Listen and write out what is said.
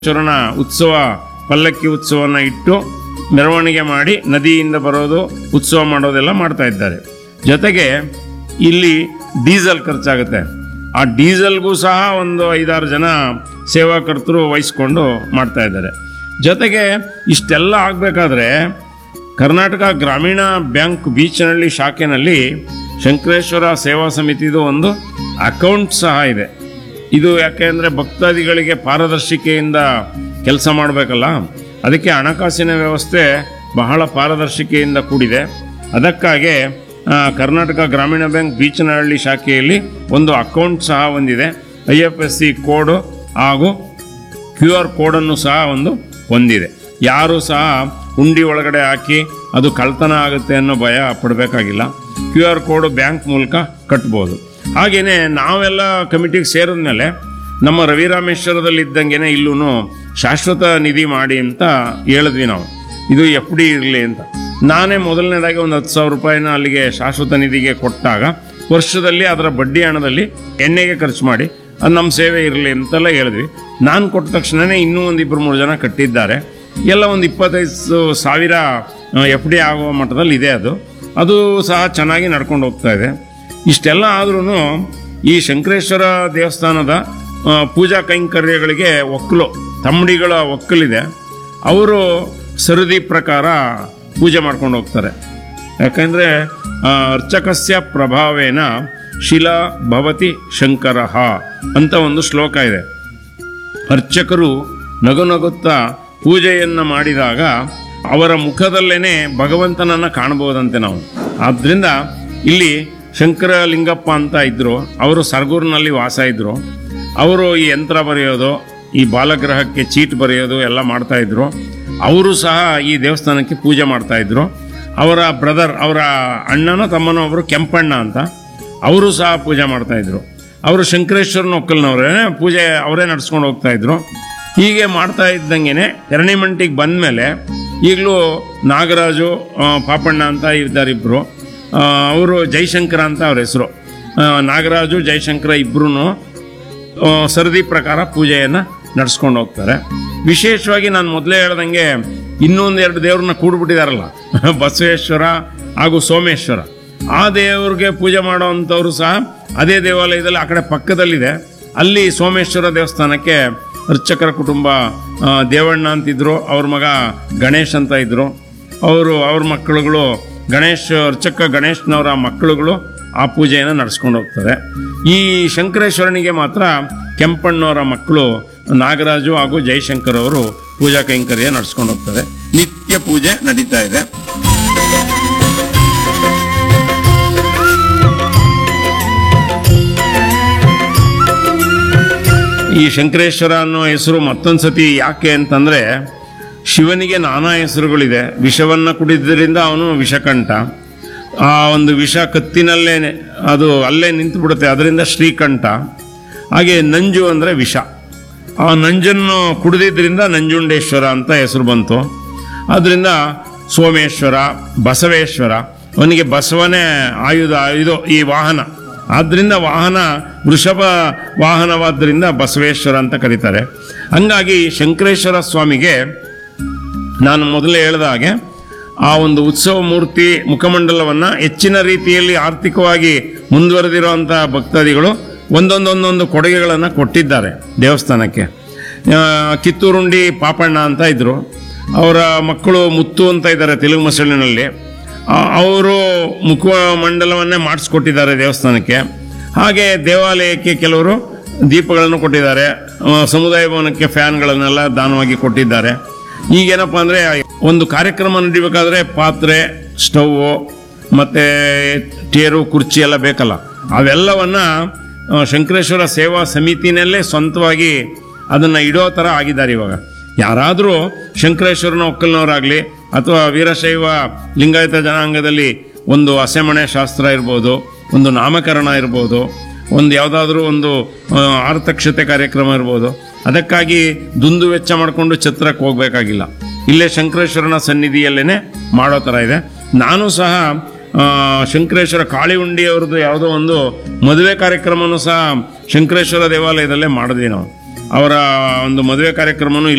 ಚರಣ ಉತ್ಸವ ಪಲ್ಲಕ್ಕಿ ಉತ್ಸವನ ಇಟ್ಟು ಮೆರವಣಿಗೆ ಮಾಡಿ ನದಿಯಿಂದ ಬರೋದು ಉತ್ಸವ ಮಾಡೋದೆಲ್ಲ ಮಾಡ್ತಾ ಇದ್ದಾರೆ. ಜೊತೆಗೆ ಇಲ್ಲಿ ಡೀಸೆಲ್ ಖರ್ಚಾಗುತ್ತೆ. ಆ ಡೀಸೆಲ್ಗೂ ಸಹ ಒಂದು 5-6 ಜನ ಸೇವಾಕರ್ತರು ವಹಿಸ್ಕೊಂಡು ಮಾಡ್ತಾ ಇದ್ದಾರೆ. ಜೊತೆಗೆ ಇಷ್ಟೆಲ್ಲ ಆಗಬೇಕಾದ್ರೆ ಕರ್ನಾಟಕ ಗ್ರಾಮೀಣ ಬ್ಯಾಂಕ್ ಬೀಚನಹಳ್ಳಿ ಶಾಖೆನಲ್ಲಿ ಶಂಕರೇಶ್ವರ ಸೇವಾ ಸಮಿತಿದು ಒಂದು ಅಕೌಂಟ್ ಸಹ ಇದೆ. ಇದು ಯಾಕೆ ಅಂದರೆ ಭಕ್ತಾದಿಗಳಿಗೆ ಪಾರದರ್ಶಿಕೆಯಿಂದ ಕೆಲಸ ಮಾಡಬೇಕಲ್ಲ, ಅದಕ್ಕೆ ಹಣಕಾಸಿನ ವ್ಯವಸ್ಥೆ ಬಹಳ ಪಾರದರ್ಶಿಕೆಯಿಂದ ಕೂಡಿದೆ. ಅದಕ್ಕಾಗಿ ಕರ್ನಾಟಕ ಗ್ರಾಮೀಣ ಬ್ಯಾಂಕ್ ಬೀಚನಹಳ್ಳಿ ಶಾಖೆಯಲ್ಲಿ ಒಂದು ಅಕೌಂಟ್ ಸಹ ಹೊಂದಿದೆ. IFSC ಕೋಡು ಹಾಗೂ QR ಕೋಡನ್ನು ಸಹ ಹೊಂದಿದೆ. ಯಾರೂ ಸಹ ಹುಂಡಿ ಒಳಗಡೆ ಹಾಕಿ ಅದು ಕಳ್ತನ ಆಗುತ್ತೆ ಅನ್ನೋ ಭಯ ಪಡಬೇಕಾಗಿಲ್ಲ. QR ಕೋಡು ಬ್ಯಾಂಕ್ ಮೂಲಕ ಕಟ್ಬೋದು. ಹಾಗೆಯೇ ನಾವೆಲ್ಲ ಕಮಿಟಿಗೆ ಸೇರಿದ್ಮೇಲೆ ನಮ್ಮ ರವಿರಾಮೇಶ್ವರದಲ್ಲಿ ಇದ್ದಂಗೆ ಇಲ್ಲೂ ಶಾಶ್ವತ ನಿಧಿ ಮಾಡಿ ಅಂತ ಹೇಳಿದ್ವಿ ನಾವು. ಇದು FD ಇರಲಿ ಅಂತ. ನಾನೇ ಮೊದಲನೇದಾಗಿ ಒಂದು 10,000 ರೂಪಾಯಿನ ಅಲ್ಲಿಗೆ ಶಾಶ್ವತ ನಿಧಿಗೆ ಕೊಟ್ಟಾಗ ವರ್ಷದಲ್ಲಿ ಅದರ ಬಡ್ಡಿ ಹಣದಲ್ಲಿ ಎಣ್ಣೆಗೆ ಖರ್ಚು ಮಾಡಿ ಅದು ನಮ್ಮ ಸೇವೆ ಇರಲಿ ಅಂತೆಲ್ಲ ಹೇಳಿದ್ವಿ. ನಾನು ಕೊಟ್ಟ ತಕ್ಷಣವೇ ಇನ್ನೂ ಒಂದು 2-3 ಜನ ಕಟ್ಟಿದ್ದಾರೆ. ಎಲ್ಲ ಒಂದು 25,000 FD ಆಗುವ ಮಟ್ಟದಲ್ಲಿ ಇದೆ. ಅದು ಸಹ ಚೆನ್ನಾಗಿ ನಡ್ಕೊಂಡು ಹೋಗ್ತಾ ಇದೆ. ಇಷ್ಟೆಲ್ಲ ಆದ್ರೂ ಈ ಶಂಕರೇಶ್ವರ ದೇವಸ್ಥಾನದ ಪೂಜಾ ಕೈಂಕರ್ಯಗಳಿಗೆ ತಮ್ಮಡಿಗಳ ಒಕ್ಕಲಿದೆ. ಅವರು ಸರದಿ ಪ್ರಕಾರ ಪೂಜೆ ಮಾಡ್ಕೊಂಡು ಹೋಗ್ತಾರೆ. ಯಾಕಂದರೆ ಅರ್ಚಕಸ್ಯ ಪ್ರಭಾವೇನ ಶಿಲಾ ಭವತಿ ಶಂಕರಃ ಅಂತ ಒಂದು ಶ್ಲೋಕ ಇದೆ. ಅರ್ಚಕರು ನಗುತ್ತಾ ಪೂಜೆಯನ್ನು ಮಾಡಿದಾಗ ಅವರ ಮುಖದಲ್ಲೇ ಭಗವಂತನನ್ನು ಕಾಣಬಹುದಂತೆ ನಾವು. ಆದ್ದರಿಂದ ಇಲ್ಲಿ ಶಂಕರಲಿಂಗಪ್ಪ ಅಂತ ಇದ್ದರು. ಅವರು ಸರಗೂರಿನಲ್ಲಿ ವಾಸ ಇದ್ದರು. ಅವರು ಈ ಯಂತ್ರ ಬರೆಯೋದು, ಈ ಬಾಲಗ್ರಹಕ್ಕೆ ಚೀಟ್ ಬರೆಯೋದು ಎಲ್ಲ ಮಾಡ್ತಾಯಿದ್ರು. ಅವರು ಸಹ ಈ ದೇವಸ್ಥಾನಕ್ಕೆ ಪೂಜೆ ಮಾಡ್ತಾಯಿದ್ರು. ಅವರ ಬ್ರದರ್, ಅವರ ಅಣ್ಣನೋ ತಮ್ಮನೋ ಒಬ್ಬರು ಕೆಂಪಣ್ಣ ಅಂತ, ಅವರು ಸಹ ಪೂಜೆ ಮಾಡ್ತಾಯಿದ್ರು. ಅವರು ಶಂಕರೇಶ್ವರನ ಒಕ್ಕಲ್ನವರೇ ಪೂಜೆ ಅವರೇ ನಡ್ಸ್ಕೊಂಡು ಹೋಗ್ತಾಯಿದ್ರು. ಹೀಗೆ ಮಾಡ್ತಾ ಇದ್ದಂಗೆ ಎರಣಿಮಂಟಿಗೆ ಬಂದ ಮೇಲೆ ಈಗಲೂ ನಾಗರಾಜು ಪಾಪಣ್ಣ ಅಂತ ಇದ್ದಾರಿಬ್ಬರು. ಅವರು ಜಯಶಂಕರ ಅಂತ ಅವ್ರ ಹೆಸರು. ನಾಗರಾಜು ಜಯಶಂಕರ ಇಬ್ಬರೂ ಸರದಿ ಪ್ರಕಾರ ಪೂಜೆಯನ್ನು ನಡೆಸ್ಕೊಂಡು ಹೋಗ್ತಾರೆ. ವಿಶೇಷವಾಗಿ ನಾನು ಮೊದಲೇ ಹೇಳ್ದಂಗೆ ಇನ್ನೊಂದು 2 ದೇವ್ರನ್ನ ಕೂಡ್ಬಿಟ್ಟಿದಾರಲ್ಲ, ಬಸವೇಶ್ವರ ಹಾಗೂ ಸೋಮೇಶ್ವರ. ಆ ದೇವ್ರಿಗೆ ಪೂಜೆ ಮಾಡೋವಂಥವ್ರು ಸಹ ಅದೇ ದೇವಾಲಯದಲ್ಲಿ ಆ ಕಡೆ ಪಕ್ಕದಲ್ಲಿದೆ. ಅಲ್ಲಿ ಸೋಮೇಶ್ವರ ದೇವಸ್ಥಾನಕ್ಕೆ ಅರ್ಚಕರ ಕುಟುಂಬ ದೇವಣ್ಣ ಅಂತಿದ್ರು. ಅವ್ರ ಮಗ ಗಣೇಶ್ ಅಂತ ಇದ್ದರು. ಅವ್ರ ಮಕ್ಕಳುಗಳು ಅರ್ಚಕ ಗಣೇಶ್ನವರ ಮಕ್ಕಳುಗಳು ಆ ಪೂಜೆಯನ್ನು ನಡೆಸ್ಕೊಂಡು ಹೋಗ್ತಾರೆ. ಈ ಶಂಕರೇಶ್ವರನಿಗೆ ಮಾತ್ರ ಕೆಂಪಣ್ಣವರ ಮಕ್ಕಳು ನಾಗರಾಜು ಹಾಗೂ ಜಯಶಂಕರ್ ಅವರು ಪೂಜಾ ಕೈಂಕರ್ಯ ನಡೆಸ್ಕೊಂಡು ಹೋಗ್ತಾರೆ. ನಿತ್ಯ ಪೂಜೆ ನಡೀತಾ ಇದೆ. ಈ ಶಂಕರೇಶ್ವರ ಅನ್ನೋ ಹೆಸರು ಮತ್ತೊಂದು ಸತಿ ಯಾಕೆ ಅಂತಂದರೆ, ಶಿವನಿಗೆ ನಾನಾ ಹೆಸರುಗಳಿದೆ. ವಿಷವನ್ನು ಕುಡಿದ್ರಿಂದ ಅವನು ವಿಷಕಂಠ. ಆ ಒಂದು ವಿಷ ಕತ್ತಿನಲ್ಲೇ ಅದು ಅಲ್ಲೇ ನಿಂತು ಬಿಡುತ್ತೆ, ಅದರಿಂದ ಶ್ರೀಕಂಠ. ಹಾಗೆ ನಂಜು ಅಂದರೆ ವಿಷ. ಆ ನಂಜನ್ನು ಕುಡಿದಿದ್ದರಿಂದ ನಂಜುಂಡೇಶ್ವರ ಅಂತ ಹೆಸರು ಬಂತು. ಆದ್ದರಿಂದ ಸೋಮೇಶ್ವರ, ಬಸವೇಶ್ವರ, ಅವನಿಗೆ ಬಸವನೇ ಆಯುಧ, ಈ ವಾಹನ. ಆದ್ದರಿಂದ ವಾಹನ ವೃಷಭ ವಾಹನವಾದ್ದರಿಂದ ಬಸವೇಶ್ವರ ಅಂತ ಕರೀತಾರೆ. ಹಂಗಾಗಿ ಶಂಕರೇಶ್ವರ ಸ್ವಾಮಿಗೆ ನಾನು ಮೊದಲೇ ಹೇಳಿದ ಹಾಗೆ ಆ ಒಂದು ಉತ್ಸವ ಮೂರ್ತಿ ಮುಖಮಂಡಲವನ್ನು ಹೆಚ್ಚಿನ ರೀತಿಯಲ್ಲಿ ಆರ್ಥಿಕವಾಗಿ ಮುಂದುವರೆದಿರುವಂಥ ಭಕ್ತಾದಿಗಳು ಒಂದೊಂದು ಕೊಡುಗೆಗಳನ್ನು ಕೊಟ್ಟಿದ್ದಾರೆ ದೇವಸ್ಥಾನಕ್ಕೆ. ಕಿತ್ತೂರುಂಡಿ ಪಾಪಣ್ಣ ಅಂತ ಇದ್ದರು. ಅವರ ಮಕ್ಕಳು ಮುತ್ತು ಅಂತ ಇದ್ದಾರೆ ತೆಲುಗು ಮಸಳಿನಲ್ಲಿ. ಅವರು ಮುಖಮಂಡಲವನ್ನೇ ಮಾಡಿಸ್ಕೊಟ್ಟಿದ್ದಾರೆ ದೇವಸ್ಥಾನಕ್ಕೆ. ಹಾಗೆ ದೇವಾಲಯಕ್ಕೆ ಕೆಲವರು ದೀಪಗಳನ್ನು ಕೊಟ್ಟಿದ್ದಾರೆ. ಸಮುದಾಯ ಭವನಕ್ಕೆ ಫ್ಯಾನ್ಗಳನ್ನೆಲ್ಲ ದಾನವಾಗಿ ಕೊಟ್ಟಿದ್ದಾರೆ. ಈಗೇನಪ್ಪ ಅಂದರೆ ಒಂದು ಕಾರ್ಯಕ್ರಮ ನಡಿಬೇಕಾದ್ರೆ ಪಾತ್ರೆ, ಸ್ಟವ್ವು ಮತ್ತು ಟೇರು, ಕುರ್ಚಿ ಎಲ್ಲ ಬೇಕಲ್ಲ, ಅವೆಲ್ಲವನ್ನು ಶಂಕರೇಶ್ವರ ಸೇವಾ ಸಮಿತಿನಲ್ಲೇ ಸ್ವಂತವಾಗಿ ಅದನ್ನು ಇಡೋ ಥರ ಆಗಿದ್ದಾರೆ. ಇವಾಗ ಯಾರಾದರೂ ಶಂಕರೇಶ್ವರನ ಒಕ್ಕಲ್ನವರಾಗಲಿ ಅಥವಾ ವೀರಶೈವ ಲಿಂಗಾಯತ ಜನಾಂಗದಲ್ಲಿ ಒಂದು ಹಸೆಮಣೆ ಶಾಸ್ತ್ರ ಇರ್ಬೋದು, ಒಂದು ನಾಮಕರಣ ಇರ್ಬೋದು, ಒಂದು ಯಾವುದಾದ್ರೂ ಒಂದು ಆರ್ತಕ್ಷತೆ ಕಾರ್ಯಕ್ರಮ ಇರ್ಬೋದು, ಅದಕ್ಕಾಗಿ ದುಂದು ವೆಚ್ಚ ಮಾಡಿಕೊಂಡು ಛತ್ರಕ್ಕೆ ಹೋಗಬೇಕಾಗಿಲ್ಲ. ಇಲ್ಲೇ ಶಂಕರೇಶ್ವರನ ಸನ್ನಿಧಿಯಲ್ಲೇ ಮಾಡೋ ಥರ ಇದೆ. ನಾನು ಸಹ ಶಂಕರೇಶ್ವರ ಕಾಳಿಹುಂಡಿ ಅವ್ರದ್ದು ಯಾವುದೋ ಒಂದು ಮದುವೆ ಕಾರ್ಯಕ್ರಮನೂ ಸಹ ಶಂಕರೇಶ್ವರ ದೇವಾಲಯದಲ್ಲೇ ಮಾಡಿದ್ವಿ ನಾವು. ಅವರ ಒಂದು ಮದುವೆ ಕಾರ್ಯಕ್ರಮನೂ